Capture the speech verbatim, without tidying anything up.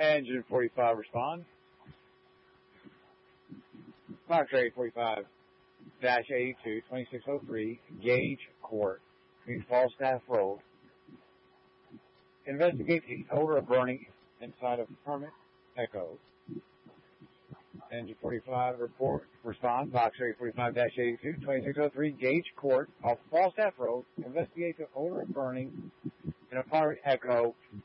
Engine forty-five respond. Fox eight forty-five eighty-two, twenty-six oh three, Gage Court, Falstaff Road. Investigate the odor of burning inside of Permit Echo. Engine forty-five report, respond, Fox eight forty-five eighty-two, twenty-six oh three, Gage Court, off Falstaff Road. Investigate the odor of burning in Apartment Echo